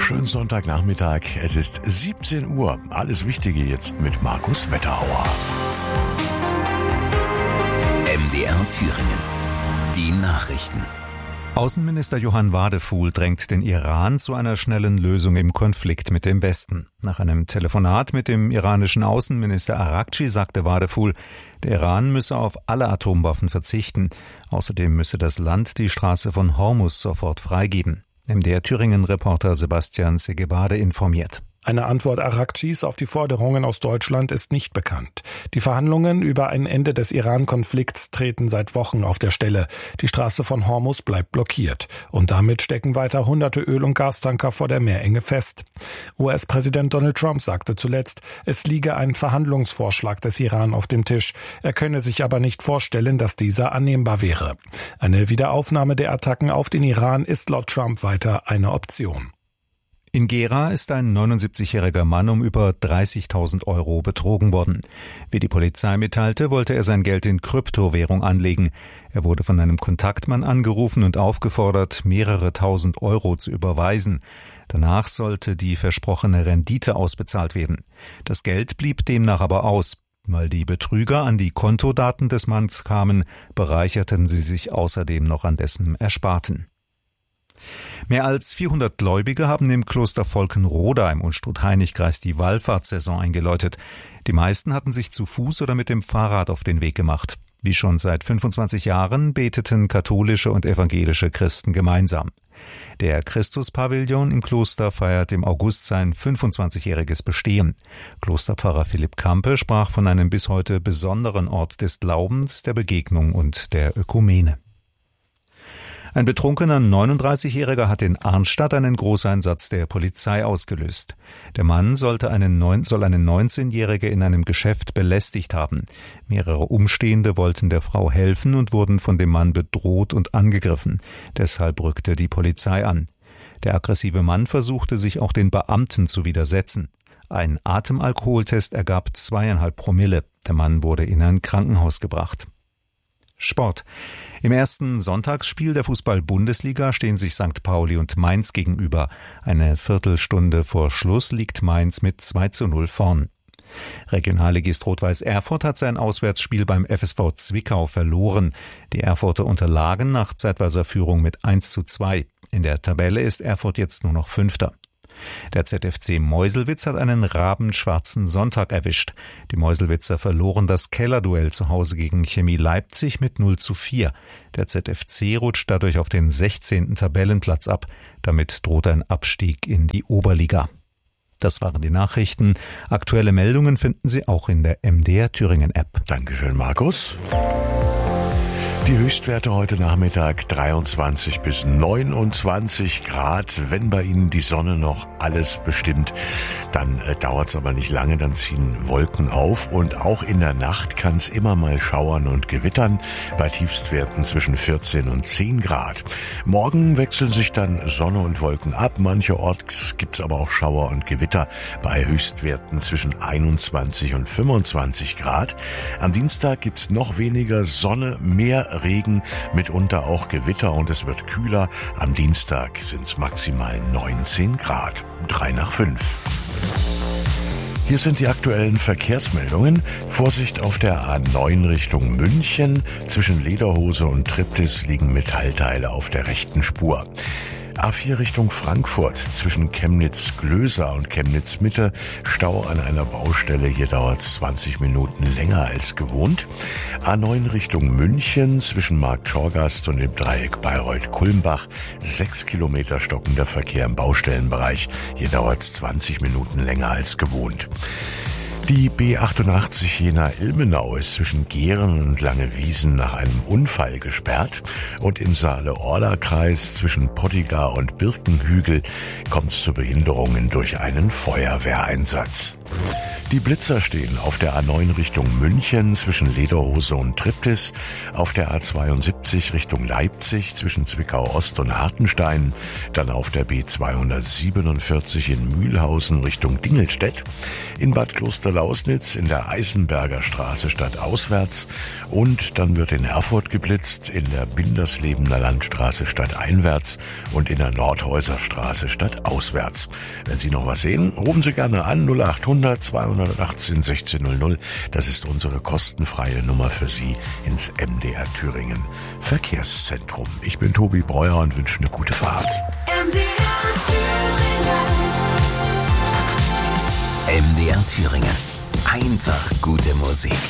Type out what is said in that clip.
Schönen Sonntagnachmittag. Es ist 17 Uhr. Alles Wichtige jetzt mit Markus Wetterauer. MDR Thüringen. Die Nachrichten. Außenminister Johann Wadefuhl drängt den Iran zu einer schnellen Lösung im Konflikt mit dem Westen. Nach einem Telefonat mit dem iranischen Außenminister Araghchi sagte Wadefuhl, der Iran müsse auf alle Atomwaffen verzichten. Außerdem müsse das Land die Straße von Hormuz sofort freigeben. MDR Thüringen-Reporter Sebastian Segebade informiert. Eine Antwort Araghchis auf die Forderungen aus Deutschland ist nicht bekannt. Die Verhandlungen über ein Ende des Iran-Konflikts treten seit Wochen auf der Stelle. Die Straße von Hormuz bleibt blockiert. Und damit stecken weiter hunderte Öl- und Gastanker vor der Meerenge fest. US-Präsident Donald Trump sagte zuletzt, es liege ein Verhandlungsvorschlag des Iran auf dem Tisch. Er könne sich aber nicht vorstellen, dass dieser annehmbar wäre. Eine Wiederaufnahme der Attacken auf den Iran ist laut Trump weiter eine Option. In Gera ist ein 79-jähriger Mann um über 30.000 € betrogen worden. Wie die Polizei mitteilte, wollte er sein Geld in Kryptowährung anlegen. Er wurde von einem Kontaktmann angerufen und aufgefordert, mehrere tausend Euro zu überweisen. Danach sollte die versprochene Rendite ausbezahlt werden. Das Geld blieb demnach aber aus. Weil die Betrüger an die Kontodaten des Manns kamen, bereicherten sie sich außerdem noch an dessen Ersparten. Mehr als 400 Gläubige haben im Kloster Volkenroda im Unstrut-Hainich-Kreis die Wallfahrtssaison eingeläutet. Die meisten hatten sich zu Fuß oder mit dem Fahrrad auf den Weg gemacht. Wie schon seit 25 Jahren beteten katholische und evangelische Christen gemeinsam. Der Christuspavillon im Kloster feiert im August sein 25-jähriges Bestehen. Klosterpfarrer Philipp Kampe sprach von einem bis heute besonderen Ort des Glaubens, der Begegnung und der Ökumene. Ein betrunkener 39-Jähriger hat in Arnstadt einen Großeinsatz der Polizei ausgelöst. Der Mann soll eine 19-Jährige in einem Geschäft belästigt haben. Mehrere Umstehende wollten der Frau helfen und wurden von dem Mann bedroht und angegriffen. Deshalb rückte die Polizei an. Der aggressive Mann versuchte sich auch den Beamten zu widersetzen. Ein Atemalkoholtest ergab 2,5 Promille. Der Mann wurde in ein Krankenhaus gebracht. Sport. Im ersten Sonntagsspiel der Fußball-Bundesliga stehen sich St. Pauli und Mainz gegenüber. Eine Viertelstunde vor Schluss liegt Mainz mit 2:0 vorn. Regionalligist Rot-Weiß Erfurt hat sein Auswärtsspiel beim FSV Zwickau verloren. Die Erfurter unterlagen nach zeitweiser Führung mit 1:2. In der Tabelle ist Erfurt jetzt nur noch Fünfter. Der ZFC Meuselwitz hat einen rabenschwarzen Sonntag erwischt. Die Meuselwitzer verloren das Kellerduell zu Hause gegen Chemie Leipzig mit 0:4. Der ZFC rutscht dadurch auf den 16. Tabellenplatz ab. Damit droht ein Abstieg in die Oberliga. Das waren die Nachrichten. Aktuelle Meldungen finden Sie auch in der MDR Thüringen App. Dankeschön, Markus. Die Höchstwerte heute Nachmittag 23 bis 29 Grad. Wenn bei Ihnen die Sonne noch alles bestimmt, dann dauert es aber nicht lange, dann ziehen Wolken auf. Und auch in der Nacht kann es immer mal schauern und gewittern, bei Tiefstwerten zwischen 14 und 10 Grad. Morgen wechseln sich dann Sonne und Wolken ab. Mancherorts gibt es aber auch Schauer und Gewitter bei Höchstwerten zwischen 21 und 25 Grad. Am Dienstag gibt es noch weniger Sonne, mehr Regen, mitunter auch Gewitter und es wird kühler. Am Dienstag sind es maximal 19 Grad. 3:05. Hier sind die aktuellen Verkehrsmeldungen. Vorsicht auf der A9 Richtung München. Zwischen Lederhose und Triptis liegen Metallteile auf der rechten Spur. A4 Richtung Frankfurt, zwischen Chemnitz-Glöser und Chemnitz-Mitte, Stau an einer Baustelle, hier dauert es 20 Minuten länger als gewohnt. A9 Richtung München, zwischen Marktschorgast und dem Dreieck Bayreuth-Kulmbach, 6 Kilometer stockender Verkehr im Baustellenbereich, hier dauert es 20 Minuten länger als gewohnt. Die B88 Jena-Ilmenau ist zwischen Gehren und Langewiesen nach einem Unfall gesperrt und im Saale-Orla-Kreis zwischen Pottigar und Birkenhügel kommt es zu Behinderungen durch einen Feuerwehreinsatz. Die Blitzer stehen auf der A9 Richtung München zwischen Lederhose und Triptis, auf der A72 Richtung Leipzig zwischen Zwickau-Ost und Hartenstein, dann auf der B247 in Mühlhausen Richtung Dingelstedt, in Bad Klosterland Lausnitz in der Eisenberger Straße stadtauswärts und dann wird in Erfurt geblitzt in der Binderslebener Landstraße stadteinwärts und in der Nordhäuser Straße stadtauswärts. Wenn Sie noch was sehen, rufen Sie gerne an 0800 218 1600. Das ist unsere kostenfreie Nummer für Sie ins MDR Thüringen Verkehrszentrum. Ich bin Tobi Breuer und wünsche eine gute Fahrt. MDR Thüringen. Einfach gute Musik.